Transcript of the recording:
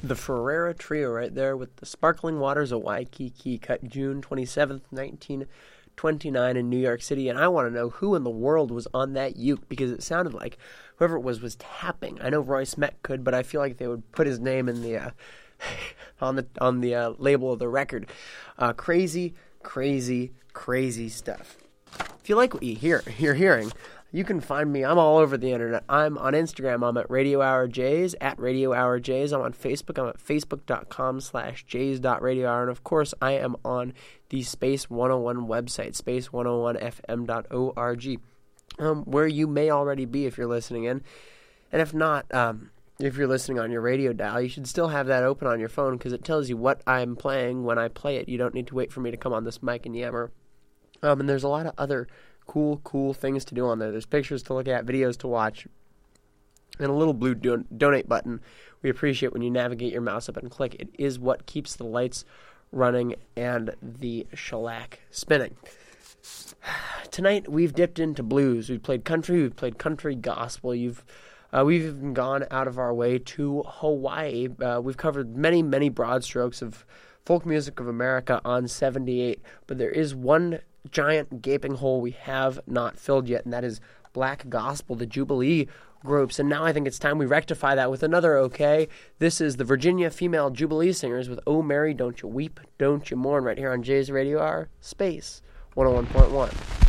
The Ferreira Trio right there with The Sparkling Waters of Waikiki, cut June 27th, 1929 in New York City. And I want to know who in the world was on that uke, because it sounded like whoever it was tapping. I know Royce Met could, but I feel like they would put his name in the on the label of the record. Crazy stuff. If you like what you're hearing, you can find me. I'm all over the internet. I'm on Instagram. I'm at Radio Hour Jays, at Radio Hour Jays. I'm on Facebook. I'm at facebook.com/jays.radiohour. And, of course, I am on the Space 101 website, space101fm.org, where you may already be if you're listening in. And if not, if you're listening on your radio dial, you should still have that open on your phone, because it tells you what I'm playing when I play it. You don't need to wait for me to come on this mic and yammer. And there's a lot of other cool things to do on there. There's pictures to look at, videos to watch, and a little blue donate button. We appreciate when you navigate your mouse up and click. It is what keeps the lights running and the shellac spinning. Tonight we've dipped into blues. We've played country gospel. We've even gone out of our way to Hawaii. We've covered many broad strokes of folk music of America on 78, but there is one giant gaping hole we have not filled yet, and that is black gospel, the Jubilee groups. And now I think it's time we rectify that with another okay. This is the Virginia Female Jubilee Singers with Oh Mary, Don't You Weep, Don't You Mourn, right here on Jay's Radio Hour, Space 101.1.